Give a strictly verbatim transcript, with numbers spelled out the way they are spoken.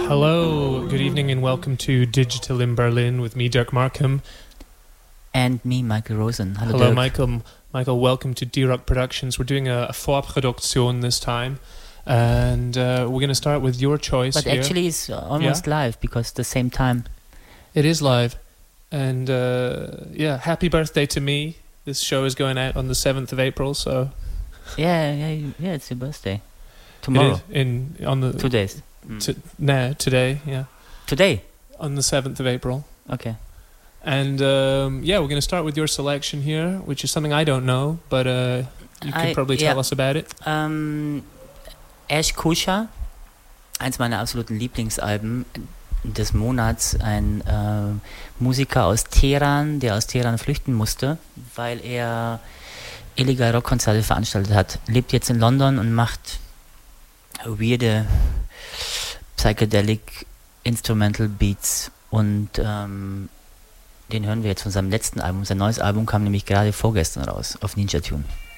Hello, good evening and welcome to Digital in Berlin with me, Dirk Markham. And me, Michael Rosen. Hello, Hello Dirk. Michael. Michael, welcome to D-Rock Productions. We're doing a, a Vorproduktion this time. And uh, we're going to start with your choice But here. actually it's almost Yeah? live because the same time. It is live. And uh, yeah, happy birthday to me. This show is going out on the seventh of April, so... Yeah, yeah, yeah, it's your birthday. Tomorrow. It is in, on the, Two days. T- no, today, yeah. Today? On the seventh of April. Okay. And um, yeah, we're going to start with your selection here, which is something I don't know, but uh, you can I- probably tell yeah. us about it. Ähm, Ash Kusha, eins meiner absoluten Lieblingsalben des Monats, ein äh, Musiker aus Teheran, der aus Teheran flüchten musste, weil er illegal Rockkonzerte veranstaltet hat. Lebt jetzt in London und macht weirde Psychedelic Instrumental Beats und ähm, den hören wir jetzt von seinem letzten Album. Sein neues Album kam nämlich gerade vorgestern raus auf Ninja Tune.